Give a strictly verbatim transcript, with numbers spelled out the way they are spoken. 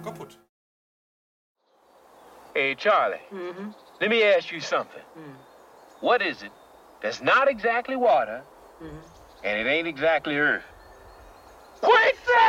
kaputt. Hey, Charlie. Mm-hmm. Let me ask you something. Mm. What is it that's not exactly water, Mm-hmm. and it ain't exactly earth? Quicksand!